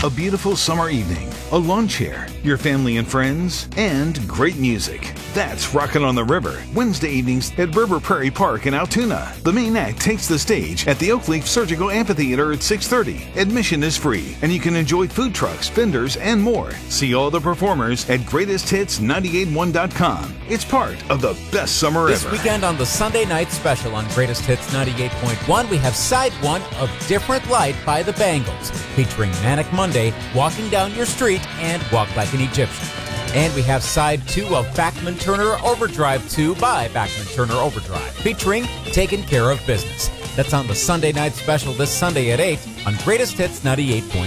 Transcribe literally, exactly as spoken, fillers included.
a beautiful summer evening, a lawn chair, your family and friends, and great music. That's Rockin' on the River, Wednesday evenings at River Prairie Park in Altoona. The main act takes the stage at the Oak Leaf Surgical Amphitheater at six thirty. Admission is free, and you can enjoy food trucks, vendors, and more. See all the performers at greatest hits nine eight one dot com. It's part of the best summer This ever. This weekend on the Sunday night special on Greatest Hits ninety-eight point one, we have side one of Different Light by the Bangles, featuring Manic Monday, Walking Down Your Street, and Walk Like an Egyptian. And we have side two of Bachman Turner Overdrive two by Bachman Turner Overdrive, featuring Taking Care of Business. That's on the Sunday night special this Sunday at eight on Greatest Hits ninety-eight point one.